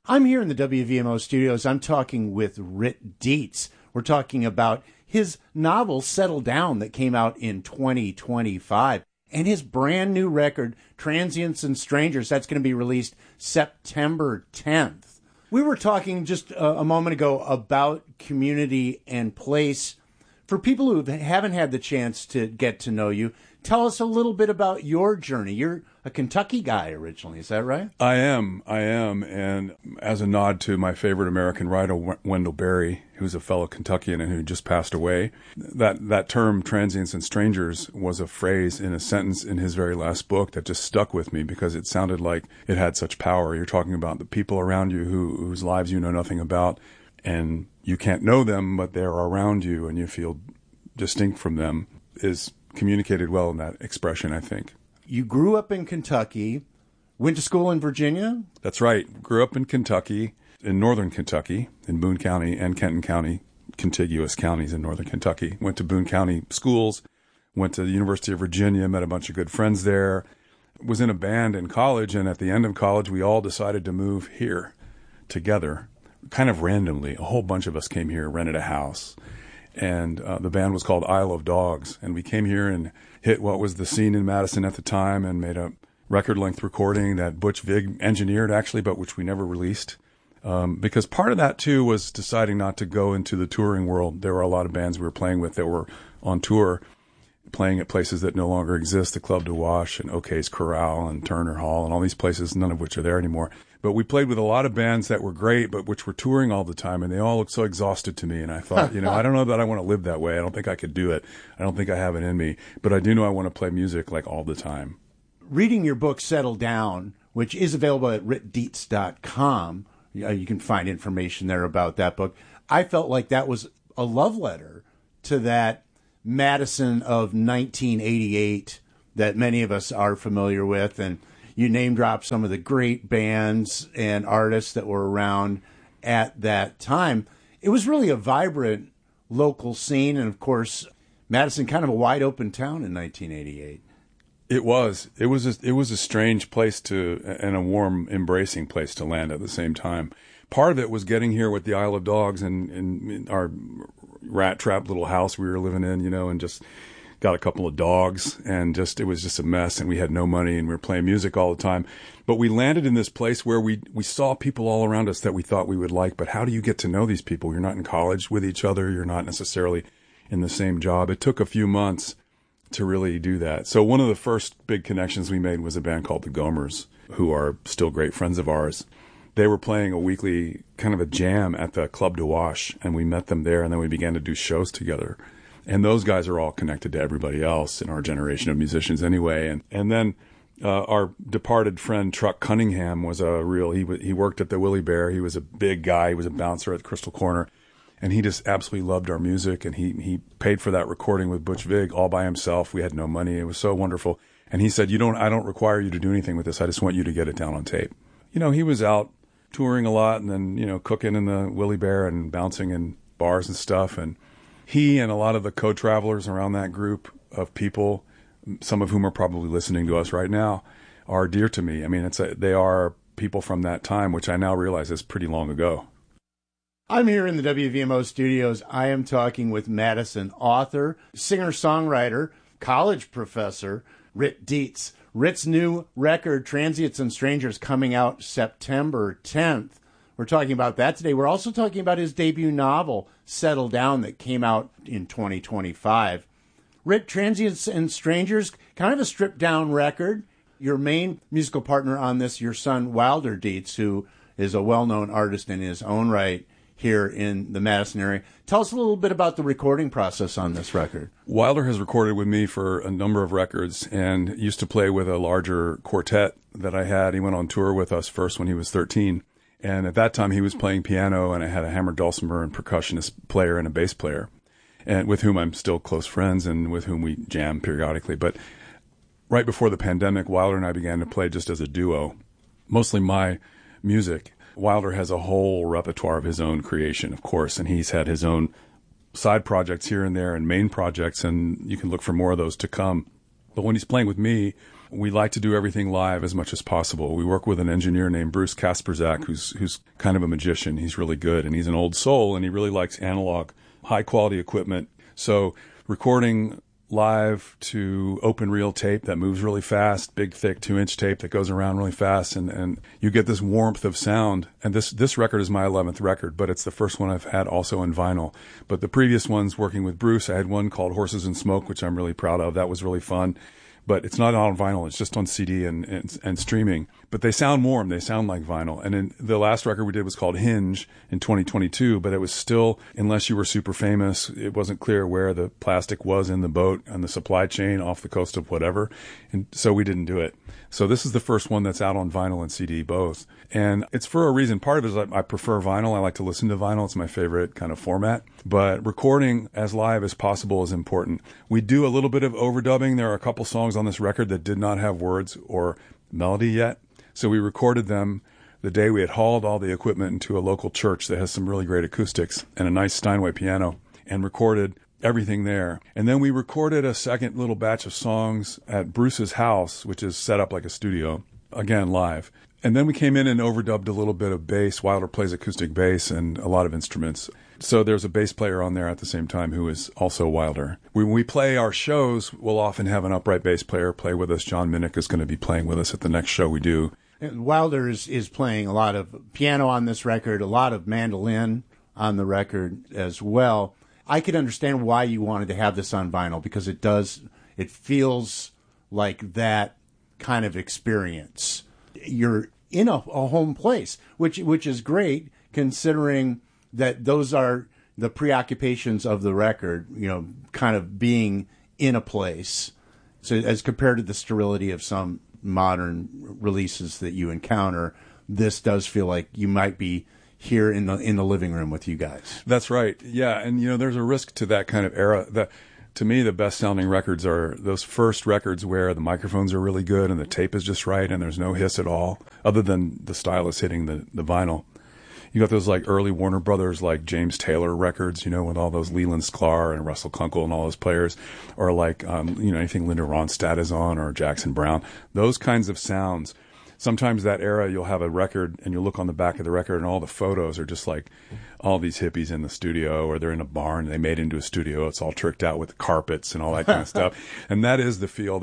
I'm here in the WVMO studios. I'm talking with Rit Dietz. We're talking about his novel, Settle Down, that came out in 2025, and his brand new record, Transients and Strangers, that's going to be released September 10th. We were talking just a moment ago about community and place. For people who haven't had the chance to get to know you, tell us a little bit about your journey. You're a Kentucky guy originally, is that right? I am. And as a nod to my favorite American writer, Wendell Berry, who's a fellow Kentuckian and who just passed away, that term, transients and strangers, was a phrase in a sentence in his very last book that just stuck with me because it sounded like it had such power. You're talking about the people around you whose lives you know nothing about, and you can't know them, but they're around you and you feel distinct from them, is communicated well in that expression, I think. You grew up in Kentucky, went to school in Virginia? That's right. Grew up in Kentucky, in northern Kentucky, in Boone County and Kenton County, contiguous counties in northern Kentucky. Went to Boone County schools, went to the University of Virginia, met a bunch of good friends there, was in a band in college, and at the end of college, we all decided to move here together, kind of randomly. A whole bunch of us came here, rented a house. And the band was called Isle of Dogs. And we came here and hit what was the scene in Madison at the time and made a record-length recording that Butch Vig engineered, actually, but which we never released. Because part of that, too, was deciding not to go into the touring world. There were a lot of bands we were playing with that were on tour, playing at places that no longer exist, the Club de Wash and OK's Corral and Turner Hall and all these places, none of which are there anymore. But we played with a lot of bands that were great, but which were touring all the time, and they all looked so exhausted to me. And I thought, I don't know that I want to live that way. I don't think I could do it. I don't think I have it in me. But I do know I want to play music like all the time. Reading your book, Settle Down, which is available at ritdietz.com, you can find information there about that book. I felt like that was a love letter to that Madison of 1988 that many of us are familiar with, and you name drop some of the great bands and artists that were around at that time. It was really a vibrant local scene, and of course, Madison, kind of a wide open town in 1988. It was. It was a strange place and a warm, embracing place to land at the same time. Part of it was getting here with the Isle of Dogs and in our rat trap little house we were living in, and just got a couple of dogs, and it was just a mess, and we had no money, and we were playing music all the time. But we landed in this place where we saw people all around us that we thought we would like, but how do you get to know these people? You're not in college with each other. You're not necessarily in the same job. It took a few months to really do that. So one of the first big connections we made was a band called the Gomers, who are still great friends of ours. They were playing a weekly kind of a jam at the Club de Wash, and we met them there, and then we began to do shows together. And those guys are all connected to everybody else in our generation of musicians anyway. And then our departed friend Truck Cunningham was he worked at the Willie Bear. He was a big guy. He was a bouncer at Crystal Corner. And he just absolutely loved our music. And he paid for that recording with Butch Vig all by himself. We had no money. It was so wonderful. And he said, I don't require you to do anything with this. I just want you to get it down on tape. He was out touring a lot and then, cooking in the Willie Bear and bouncing in bars and stuff. And he and a lot of the co-travelers around that group of people, some of whom are probably listening to us right now, are dear to me. I mean, they are people from that time, which I now realize is pretty long ago. I'm here in the WVMO studios. I am talking with Madison author, singer-songwriter, college professor, Rit Dietz. Rit's new record, Transients and Strangers, coming out September 10th. We're talking about that today. We're also talking about his debut novel, Settle Down, that came out in 2025. Rit, Transients and Strangers, kind of a stripped-down record. Your main musical partner on this, your son, Wilder Dietz, who is a well-known artist in his own right here in the Madison area. Tell us a little bit about the recording process on this record. Wilder has recorded with me for a number of records and used to play with a larger quartet that I had. He went on tour with us first when he was 13. And at that time, he was playing piano, and I had a hammered dulcimer and percussionist player and a bass player, and with whom I'm still close friends and with whom we jam periodically. But right before the pandemic, Wilder and I began to play just as a duo, mostly my music. Wilder has a whole repertoire of his own creation, of course, and he's had his own side projects here and there and main projects, and you can look for more of those to come. But when he's playing with me, We like to do everything live as much as possible. We work with an engineer named Bruce Kasperzak, who's kind of a magician. He's really good, and he's an old soul, and he really likes analog, high-quality equipment. So recording live to open reel tape that moves really fast, big, thick 2-inch tape that goes around really fast, and you get this warmth of sound. And this record is my 11th record, but it's the first one I've had also in vinyl. But the previous ones, working with Bruce, I had one called Horses and Smoke, which I'm really proud of. That was really fun. But it's not on vinyl. It's just on CD and streaming. But they sound warm. They sound like vinyl. And then the last record we did was called Hinge in 2022, but it was still, unless you were super famous, it wasn't clear where the plastic was in the boat and the supply chain off the coast of whatever. And so we didn't do it. So this is the first one that's out on vinyl and CD both. And it's for a reason. Part of it is I prefer vinyl. I like to listen to vinyl. It's my favorite kind of format. But recording as live as possible is important. We do a little bit of overdubbing. There are a couple songs on this record that did not have words or melody yet. So we recorded them the day we had hauled all the equipment into a local church that has some really great acoustics and a nice Steinway piano, and recorded everything there. And then we recorded a second little batch of songs at Bruce's house, which is set up like a studio, again, live. And then we came in and overdubbed a little bit of bass. Wilder plays acoustic bass and a lot of instruments. So there's a bass player on there at the same time who is also Wilder. When we play our shows, we'll often have an upright bass player play with us. John Minnick is going to be playing with us at the next show we do. Wilder is playing a lot of piano on this record, a lot of mandolin on the record as well. I could understand why you wanted to have this on vinyl, because it feels like that kind of experience. You're in a home place, which is great, considering that those are the preoccupations of the record, kind of being in a place. So as compared to the sterility of some modern releases that you encounter, this does feel like you might be here in the living room with you guys. That's right. Yeah, and there's a risk to that kind of era. To me, the best sounding records are those first records where the microphones are really good and the tape is just right and there's no hiss at all, other than the stylus hitting the vinyl. You got those like early Warner Brothers, like James Taylor records, with all those Leland Sklar and Russell Kunkel and all those players, or like, anything Linda Ronstadt is on, or Jackson Browne. Those kinds of sounds. Sometimes that era, you'll have a record and you'll look on the back of the record and all the photos are just like all these hippies in the studio, or they're in a barn. They made it into a studio. It's all tricked out with carpets and all that kind of stuff. And that is the feel.